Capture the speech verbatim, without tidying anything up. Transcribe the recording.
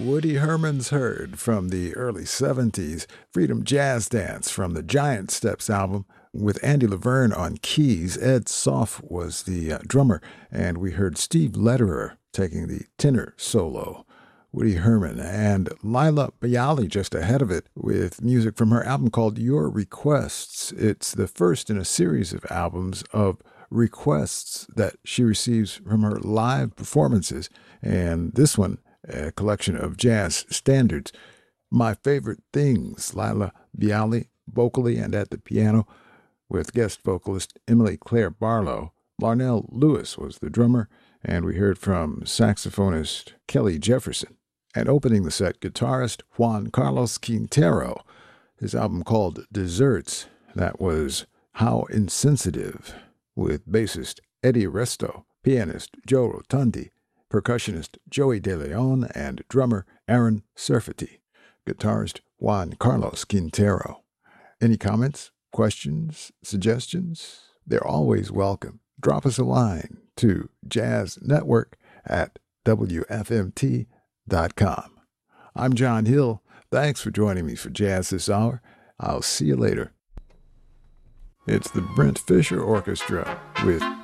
Woody Herman's Heard from the early seventies, Freedom Jazz Dance from the Giant Steps album with Andy Laverne on keys. Ed Soff was the uh, drummer, and we heard Steve Lederer taking the tenor solo. Woody Herman and Laila Biali just ahead of it with music from her album called Your Requests. It's the first in a series of albums of requests that she receives from her live performances, and this one, a collection of jazz standards. My Favorite Things, Laila Biali, vocally and at the piano, with guest vocalist Emily Claire Barlow. Larnell Lewis was the drummer, and we heard from saxophonist Kelly Jefferson. And opening the set, guitarist Juan Carlos Quintero, his album called Desserts, that was How Insensitive, with bassist Eddie Resto, pianist Joe Rotundi, percussionist Joey De Leon, and drummer Aaron Serfati, guitarist Juan Carlos Quintero. Any comments, questions, suggestions? They're always welcome. Drop us a line to jazznetwork at W F M T dot com. I'm John Hill. Thanks for joining me for Jazz This Hour. I'll see you later. It's the Brent Fisher Orchestra with